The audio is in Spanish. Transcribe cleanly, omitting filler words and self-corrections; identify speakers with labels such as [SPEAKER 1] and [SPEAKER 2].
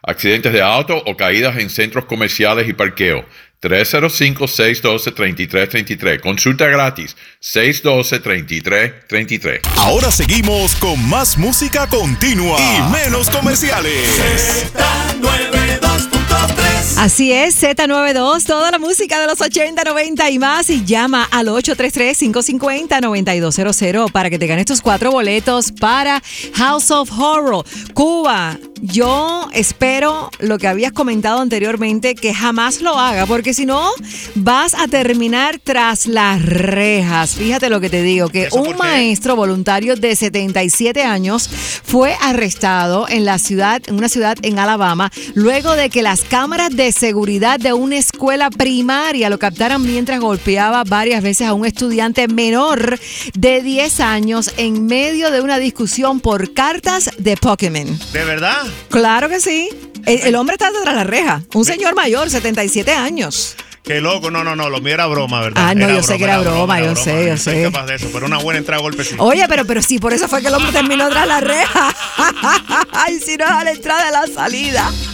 [SPEAKER 1] accidentes de auto o caídas en centros comerciales y parqueo. 305-612-3333. Consulta gratis. 612-3333.
[SPEAKER 2] Ahora seguimos con más música continua y menos comerciales.
[SPEAKER 3] Z92.3. Así es, Z92, toda la música de los 80, 90 y más. Y llama al 833-550-9200 para que te ganes tus 4 boletos para House of Horror. Cuba, yo espero lo que habías comentado anteriormente, que jamás lo haga, porque si no, vas a terminar tras las rejas. Fíjate lo que te digo, que un maestro voluntario de 77 años fue arrestado en una ciudad en Alabama, luego de que las cámaras de seguridad de una escuela primaria lo captaran mientras golpeaba varias veces a un estudiante menor de 10 años en medio de una discusión por cartas de Pokémon.
[SPEAKER 4] ¿De verdad?
[SPEAKER 3] Claro que sí. El hombre está tras la reja. Un señor mayor, 77 años.
[SPEAKER 4] Qué loco, no, lo mío era broma, ¿verdad?
[SPEAKER 3] Ah, no, yo sé que era broma, yo sé.
[SPEAKER 4] No soy capaz de eso, pero una buena entrada a golpe sí.
[SPEAKER 3] Oye, pero sí, por eso fue que el hombre terminó tras la reja. Ay, si no era la entrada, la salida.